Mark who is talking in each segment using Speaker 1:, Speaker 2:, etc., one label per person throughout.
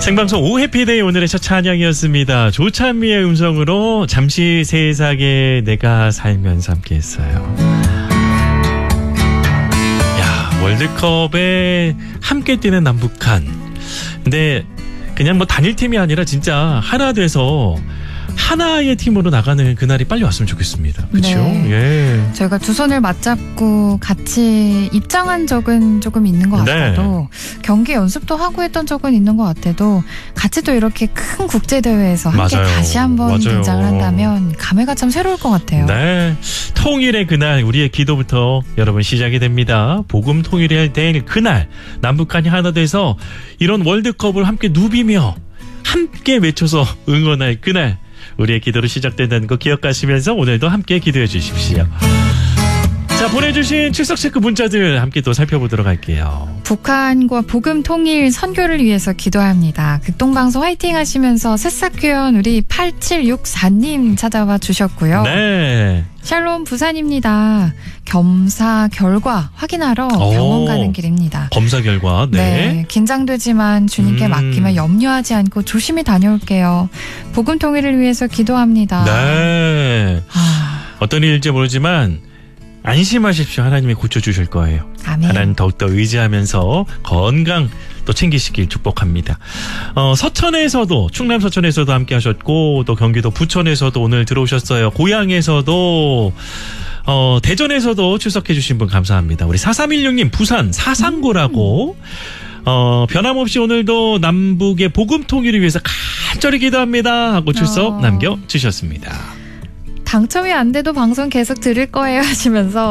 Speaker 1: 생방송 오해피데이 오늘의 첫 찬양이었습니다. 조찬미의 음성으로 잠시 세상에 내가 살면서 함께했어요. 야, 월드컵에 함께 뛰는 남북한. 근데 그냥 뭐 단일팀이 아니라 진짜 하나 돼서 하나의 팀으로 나가는 그날이 빨리 왔으면 좋겠습니다. 그렇죠?
Speaker 2: 네.
Speaker 1: 예.
Speaker 2: 저희가 두 손을 맞잡고 같이 입장한 적은 조금 있는 것 같아도 경기 연습도 하고 했던 적은 있는 것 같아도 같이 또 이렇게 큰 국제대회에서 함께
Speaker 1: 맞아요.
Speaker 2: 다시 한번 등장을 한다면 감회가 참 새로울 것 같아요.
Speaker 1: 네, 통일의 그날 우리의 기도부터 여러분 시작이 됩니다. 복음 통일이 될 그날 남북한이 하나 돼서 이런 월드컵을 함께 누비며 함께 외쳐서 응원할 그날 우리의 기도로 시작된다는 거 기억하시면서 오늘도 함께 기도해 주십시오. 자, 보내주신 출석 체크 문자들 함께 또 살펴보도록 할게요.
Speaker 2: 북한과 복음 통일 선교를 위해서 기도합니다. 극동방송 화이팅 하시면서 새싹교연 우리 8764님 찾아와 주셨고요.
Speaker 1: 네.
Speaker 2: 샬롬 부산입니다. 검사 결과 확인하러 병원 가는 길입니다.
Speaker 1: 검사 결과. 네.
Speaker 2: 긴장되지만 주님께 맡기며 염려하지 않고 조심히 다녀올게요. 복음 통일을 위해서 기도합니다.
Speaker 1: 네. 어떤 일인지 모르지만 안심하십시오. 하나님이 고쳐주실 거예요.
Speaker 2: 아멘.
Speaker 1: 하나님 더욱더 의지하면서 건강 또 챙기시길 축복합니다. 서천에서도 충남 서천에서도 함께 하셨고 또 경기도 부천에서도 오늘 들어오셨어요. 고향에서도 대전에서도 출석해 주신 분 감사합니다. 우리 4316님 부산 사상고라고 변함없이 오늘도 남북의 복음 통일을 위해서 간절히 기도합니다 하고 출석 남겨주셨습니다.
Speaker 2: 당첨이 안 돼도 방송 계속 들을 거예요 하시면서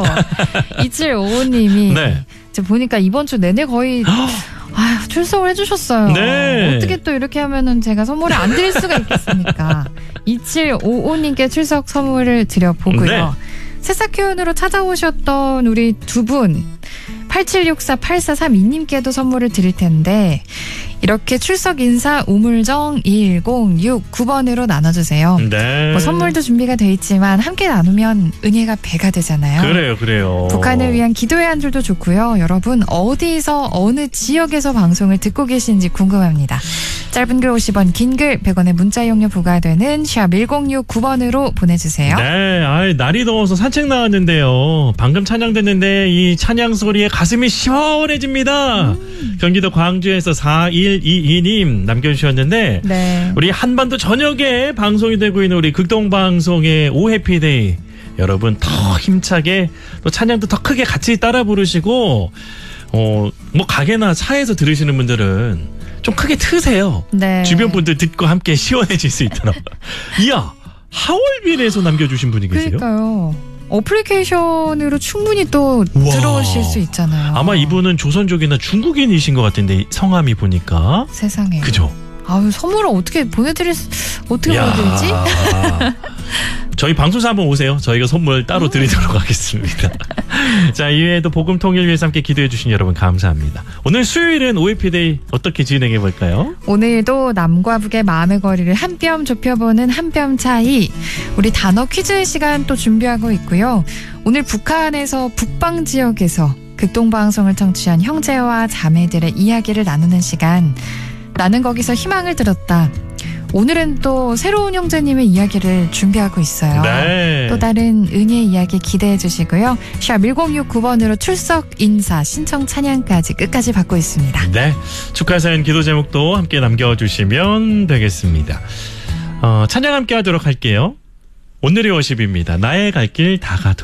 Speaker 2: 2755님이
Speaker 1: 네.
Speaker 2: 제가 보니까 이번 주 내내 거의 출석을 해주셨어요.
Speaker 1: 네.
Speaker 2: 어떻게 또 이렇게 하면은 제가 선물을 안 드릴 수가 있겠습니까? 2755님께 출석 선물을 드려보고요.
Speaker 1: 네.
Speaker 2: 새싹교연으로 찾아오셨던 우리 두 분 8764-8432님께도 선물을 드릴 텐데 이렇게 출석 인사 우물정 1069번으로 나눠주세요.
Speaker 1: 네.
Speaker 2: 뭐 선물도 준비가 돼 있지만 함께 나누면 은혜가 배가 되잖아요.
Speaker 1: 그래요.
Speaker 2: 북한을 위한 기도의 한 줄도 좋고요. 여러분 어디서 어느 지역에서 방송을 듣고 계신지 궁금합니다. 짧은 글 50원, 긴 글 100원의 문자 이용료 부과되는 샵 1069번으로 보내주세요.
Speaker 1: 네, 날이 더워서 산책 나왔는데요. 방금 찬양됐는데 이 찬양 소리에 가슴이 시원해집니다. 경기도 광주에서 4122님 남겨주셨는데
Speaker 2: 네.
Speaker 1: 우리 한반도 전역에 방송이 되고 있는 우리 극동방송의 오해피데이 여러분 더 힘차게 또 찬양도 더 크게 같이 따라 부르시고 뭐 가게나 차에서 들으시는 분들은 좀 크게 트세요.
Speaker 2: 네.
Speaker 1: 주변 분들 듣고 함께 시원해질 수 있도록. 이야, 하얼빈에서 남겨주신 분이 계세요?
Speaker 2: 그러니까요. 어플리케이션으로 충분히 또 들어오실 수 있잖아요.
Speaker 1: 아마 이분은 조선족이나 중국인이신 것 같은데 성함이 보니까.
Speaker 2: 세상에.
Speaker 1: 그죠?
Speaker 2: 아유, 선물을 어떻게 보내드리지?
Speaker 1: 저희 방송사 한번 오세요. 저희가 선물 따로 드리도록 하겠습니다. 자, 이외에도 복음 통일 위해서 함께 기도해 주신 여러분 감사합니다. 오늘 수요일은 오해피데이 어떻게 진행해 볼까요?
Speaker 2: 오늘도 남과 북의 마음의 거리를 한 뼘 좁혀보는 한 뼘 차이. 우리 단어 퀴즈 시간 또 준비하고 있고요. 오늘 북한에서 북방 지역에서 극동방송을 청취한 형제와 자매들의 이야기를 나누는 시간. 나는 거기서 희망을 들었다. 오늘은 또 새로운 형제님의 이야기를 준비하고 있어요.
Speaker 1: 네.
Speaker 2: 또 다른 은혜 이야기 기대해 주시고요. 샵 1069번으로 출석 인사 신청 찬양까지 끝까지 받고 있습니다.
Speaker 1: 네, 축하 사연 기도 제목도 함께 남겨주시면 되겠습니다. 찬양 함께 하도록 할게요. 오늘의 워십입니다. 나의 갈 길 다 가도